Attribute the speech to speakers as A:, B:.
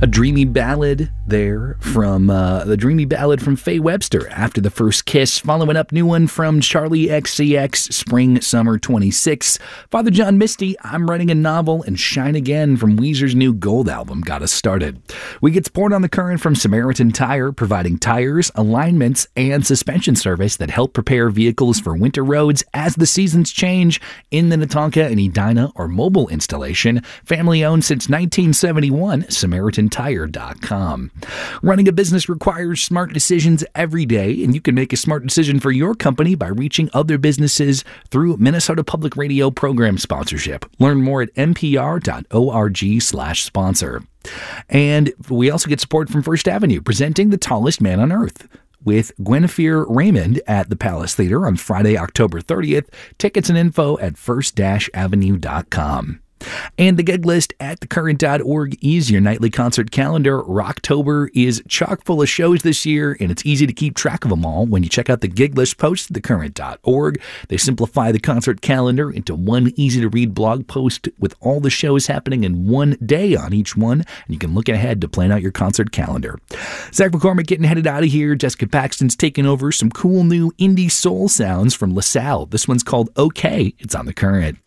A: A dreamy ballad there from the dreamy ballad from Faye Webster, After the First Kiss. Following up, new one from Charlie XCX, Spring Summer 26. Father John Misty, I'm Writing a Novel, and Shine Again from Weezer's new Gold album got us started. We get support on the current from Samaritan Tire, providing tires, alignments, and suspension service that help prepare vehicles for winter roads as the seasons change in the Minnetonka and Edina or mobile installation. Family owned since 1971, SamaritanTire.com. Running a business requires smart decisions every day, and you can make a smart decision for your company by reaching other businesses through Minnesota Public Radio program sponsorship. Learn more at npr.org/sponsor. And we also get support from First Avenue, presenting The Tallest Man on Earth with Guinevere Raymond at the Palace Theater on Friday, October 30th. Tickets and info at first-avenue.com. And the gig list at thecurrent.org is your nightly concert calendar. Rocktober is chock full of shows this year, and it's easy to keep track of them all when you check out the gig list post at thecurrent.org. They simplify the concert calendar into one easy-to-read blog post with all the shows happening in one day on each one, and you can look ahead to plan out your concert calendar. Zach McCormick getting headed out of here. Jessica Paxton's taking over some cool new indie soul sounds from LaSalle. This one's called Okay. It's on The Current.